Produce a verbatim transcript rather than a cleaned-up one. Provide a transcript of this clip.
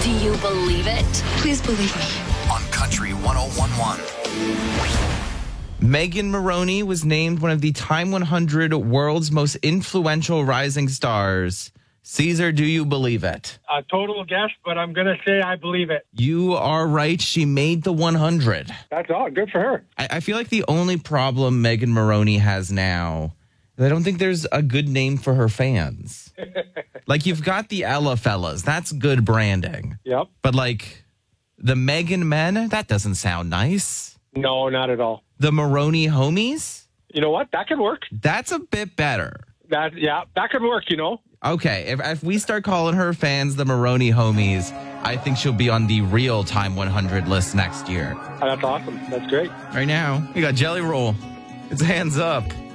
Do you believe it? Please believe me. On Country one oh one point one. Megan Moroney was named one of the Time one hundred World's Most Influential Rising Stars. Caesar, do you believe it? A total guess, but I'm going to say I believe it. You are right. She made the one hundred. That's all. Good for her. I, I feel like the only problem Megan Moroney has now, I don't think there's a good name for her fans. Like, you've got the Ella fellas. That's good branding. Yep. But, like, the Megan men, that doesn't sound nice. No, not at all. The Moroney homies? You know what? That could work. That's a bit better. That Yeah, that could work, you know. Okay, if, if we start calling her fans the Moroney homies, I think she'll be on the real Time one hundred list next year. That's awesome. That's great. Right now, we got Jelly Roll. It's Hands Up.